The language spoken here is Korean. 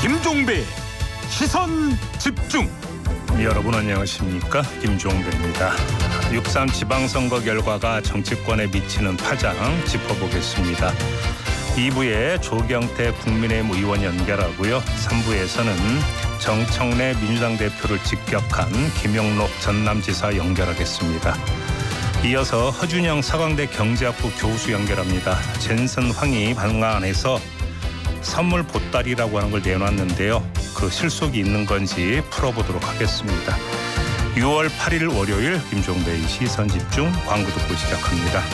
김종배 시선 집중. 여러분 안녕하십니까? 김종배입니다. 6.3 지방선거 결과가 정치권에 미치는 파장 짚어보겠습니다. 2부에 조경태 국민의힘 의원 연결하고요. 3부에서는 정청래 민주당 대표를 직격한 김영록 전남지사 연결하겠습니다. 이어서 허준영 서강대 경제학부 교수 연결합니다. 젠슨 황이 방안에서 선물 보따리라고 하는 걸 내놨는데요. 그 실속이 있는 건지 풀어보도록 하겠습니다. 6월 8일 월요일 김종배의 시선집중 광고 듣고 시작합니다.